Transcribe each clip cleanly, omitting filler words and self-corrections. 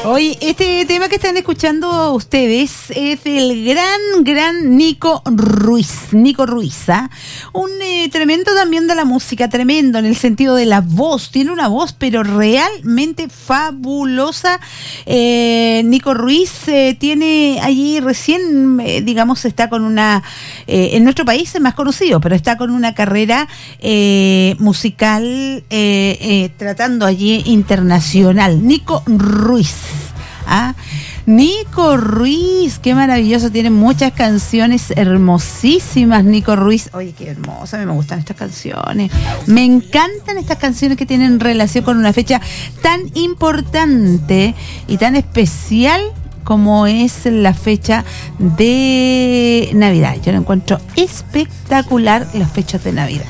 Oye, este tema que están escuchando ustedes es del gran Nico Ruiz. Nico Ruiz, ¿ah? Un tremendo también de la música, tremendo en el sentido de la voz. Tiene una voz, pero realmente fabulosa. Nico Ruiz tiene allí recién, digamos, está con una... en nuestro país es más conocido, pero está con una carrera musical tratando allí internacional. Nico Ruiz. ¿Ah? Nico Ruiz, qué maravilloso, tiene muchas canciones hermosísimas. Nico Ruiz, oye, qué hermosa, a mí me gustan estas canciones, me encantan estas canciones que tienen relación con una fecha tan importante y tan especial como es la fecha de Navidad. Yo lo encuentro espectacular, las fechas de Navidad.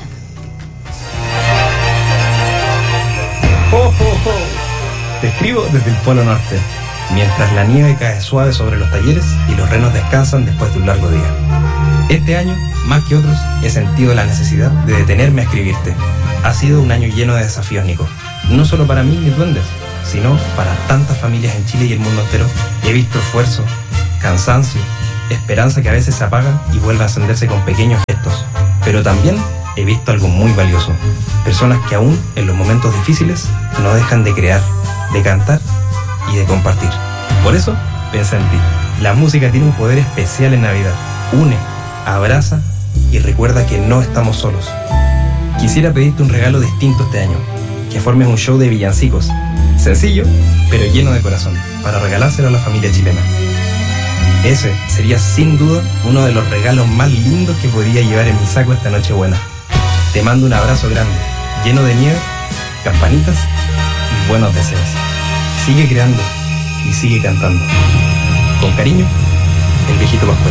¡Oh, oh, oh! Te escribo desde el Polo Norte, mientras la nieve cae suave sobre los talleres y los renos descansan después de un largo día. Este año, más que otros, he sentido la necesidad de detenerme a escribirte. Ha sido un año lleno de desafíos, Nico. No solo para mí y mis duendes, sino para tantas familias en Chile y el mundo entero. He visto esfuerzo, cansancio, esperanza que a veces se apaga y vuelve a encenderse con pequeños gestos. Pero también he visto algo muy valioso. Personas que aún en los momentos difíciles no dejan de crear, de cantar y de compartir. Por eso pensé en ti. La música tiene un poder especial en Navidad. Une, abraza y recuerda que no estamos solos. Quisiera pedirte un regalo distinto este año, que formes un show de villancicos, sencillo pero lleno de corazón, para regalárselo a la familia chilena. Ese sería sin duda uno de los regalos más lindos que podría llevar en mi saco esta Nochebuena. Te mando un abrazo grande, lleno de nieve, campanitas y buenos deseos. Sigue creando y sigue cantando. Con cariño, el viejito Pascuero.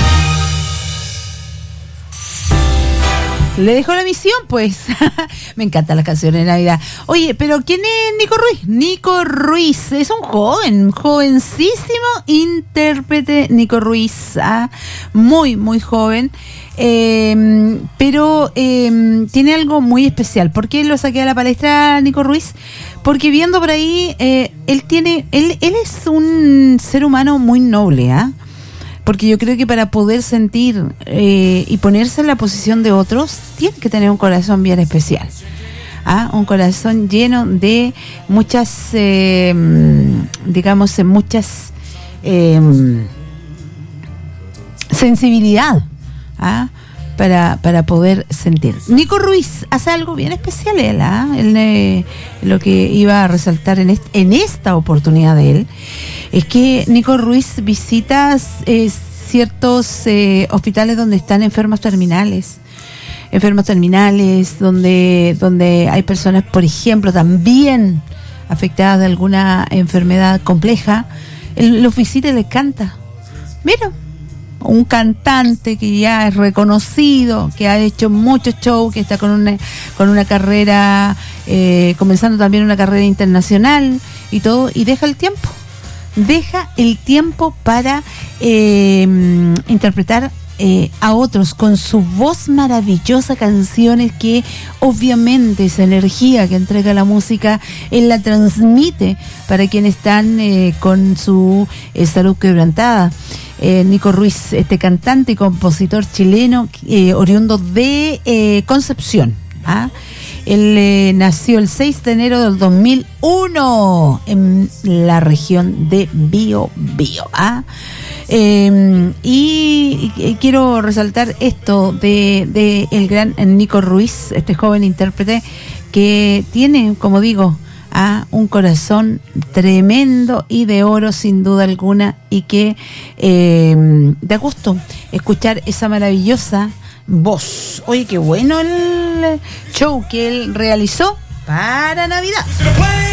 Le dejó la misión, pues. Me encantan las canciones de Navidad. Oye, pero ¿quién es Nico Ruiz? Nico Ruiz es un jovencísimo intérprete. Nico Ruiz, muy, muy joven. Pero tiene algo muy especial. ¿Por qué lo saqué a la palestra, Nico Ruiz? Porque viendo por ahí, él es un ser humano muy noble, porque yo creo que para poder sentir y ponerse en la posición de otros, tiene que tener un corazón bien especial. Un corazón lleno de muchas, digamos, muchas sensibilidad, para poder sentir. Nico Ruiz hace algo bien especial, él, lo que iba a resaltar en esta oportunidad de él es que Nico Ruiz visita ciertos hospitales donde están enfermos terminales, donde hay personas, por ejemplo, también afectadas de alguna enfermedad compleja. Él los visita y les canta. Mira, un cantante que ya es reconocido, que ha hecho muchos shows, que está con una carrera, comenzando también una carrera internacional y todo, y deja el tiempo para interpretar a otros con su voz maravillosa, canciones que obviamente esa energía que entrega la música él la transmite para quienes están con su salud quebrantada. Nico Ruiz, este cantante y compositor chileno, oriundo de Concepción. Él nació el 6 de enero del 2001 en la región de Biobío. Y quiero resaltar esto de el gran Nico Ruiz, este joven intérprete que tiene, como digo, un corazón tremendo y de oro sin duda alguna, y que da gusto escuchar esa maravillosa voz. Oye, qué bueno el show que él realizó para Navidad.